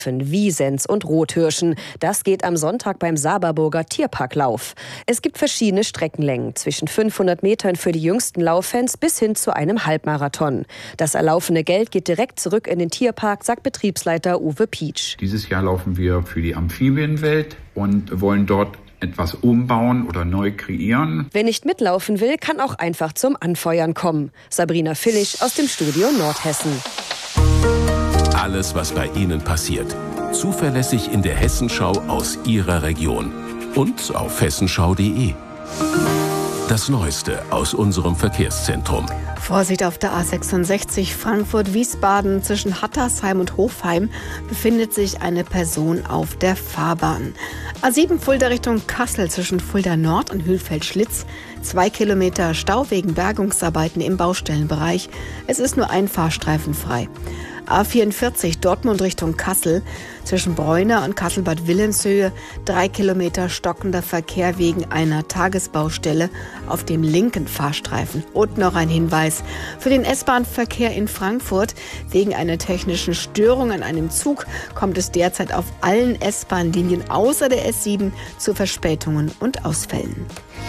Wiesens und Rothirschen. Das geht am Sonntag beim Saberburger Tierparklauf. Es gibt verschiedene Streckenlängen, zwischen 500 Metern für die jüngsten Lauffans bis hin zu einem Halbmarathon. Das erlaufene Geld geht direkt zurück in den Tierpark, sagt Betriebsleiter Uwe Pietsch. Dieses Jahr laufen wir für die Amphibienwelt und wollen dort etwas umbauen oder neu kreieren. Wer nicht mitlaufen will, kann auch einfach zum Anfeuern kommen. Sabrina Villig aus dem Studio Nordhessen. Alles, was bei Ihnen passiert, zuverlässig in der Hessenschau aus Ihrer Region und auf hessenschau.de. Das Neueste aus unserem Verkehrszentrum. Vorsicht auf der A66 Frankfurt-Wiesbaden. Zwischen Hattersheim und Hofheim befindet sich eine Person auf der Fahrbahn. A7 Fulda Richtung Kassel zwischen Fulda Nord und Hülfeld-Schlitz. 2 Kilometer Stau wegen Bergungsarbeiten im Baustellenbereich. Es ist nur ein Fahrstreifen frei. A44 Dortmund Richtung Kassel zwischen Bräuner und Kassel-Bad Wilhelmshöhe 3 Kilometer stockender Verkehr wegen einer Tagesbaustelle auf dem linken Fahrstreifen. Und noch ein Hinweis für den S-Bahn-Verkehr in Frankfurt. Wegen einer technischen Störung an einem Zug kommt es derzeit auf allen S-Bahn-Linien außer der S7 zu Verspätungen und Ausfällen.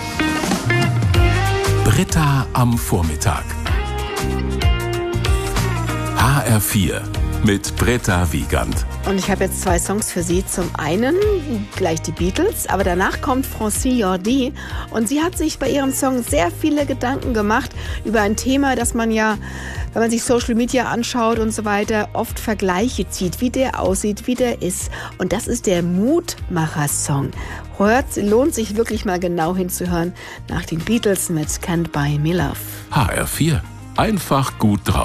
Britta am Vormittag. HR4 mit Britta Wiegand. Und ich habe jetzt 2 Songs für Sie. Zum einen gleich die Beatles, aber danach kommt Francine Jordi. Und sie hat sich bei ihrem Song sehr viele Gedanken gemacht über ein Thema, das man ja, wenn man sich Social Media anschaut und so weiter, oft Vergleiche zieht, wie der aussieht, wie der ist. Und das ist der Mutmacher-Song. Lohnt sich wirklich mal genau hinzuhören nach den Beatles mit Can't Buy Me Love. HR4. Einfach gut drauf.